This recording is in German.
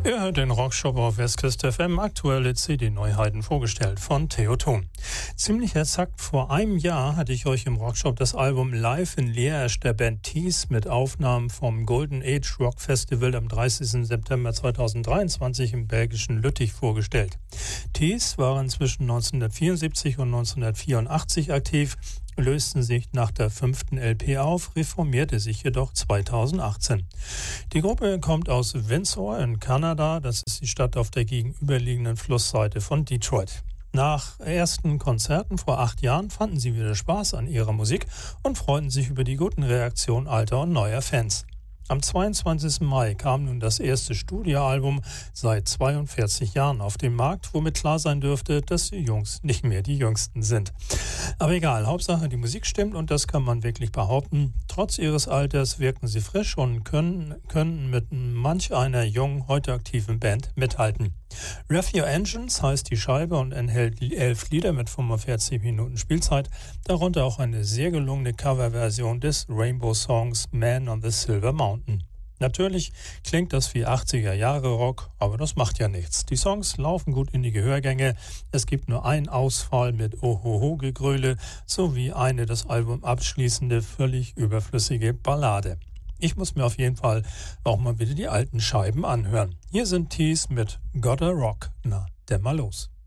Ihr hört den Rockshop auf Westküste FM, aktuelle CD-Neuheiten vorgestellt von Theo Thun. Ziemlich exakt vor einem Jahr hatte ich euch im Rockshop das Album Live in Liège der Band Tees mit Aufnahmen vom Golden Age Rock Festival am 30. September 2023 im belgischen Lüttich vorgestellt. Tees waren zwischen 1974 und 1984 aktiv, lösten sich nach der 5. LP auf, reformierte sich jedoch 2018. Die Gruppe kommt aus Windsor in Kanada, das ist die Stadt auf der gegenüberliegenden Flussseite von Detroit. Nach ersten Konzerten vor 8 Jahren fanden sie wieder Spaß an ihrer Musik und freuten sich über die guten Reaktionen alter und neuer Fans. Am 22. Mai kam nun das erste Studioalbum seit 42 Jahren auf den Markt, womit klar sein dürfte, dass die Jungs nicht mehr die Jüngsten sind. Aber egal, Hauptsache die Musik stimmt und das kann man wirklich behaupten. Trotz ihres Alters wirken sie frisch und können mit manch einer jungen, heute aktiven Band mithalten. Rev Your Engines heißt die Scheibe und enthält 11 Lieder mit 45 Minuten Spielzeit, darunter auch eine sehr gelungene Coverversion des Rainbow-Songs Man on the Silver Mountain. Natürlich klingt das wie 80er Jahre Rock, aber das macht ja nichts. Die Songs laufen gut in die Gehörgänge, es gibt nur einen Ausfall mit Ohoho-Gegröle sowie eine das Album abschließende, völlig überflüssige Ballade. Ich muss mir auf jeden Fall auch mal wieder die alten Scheiben anhören. Hier sind Tees mit Gotta Rock. Na, denn mal los.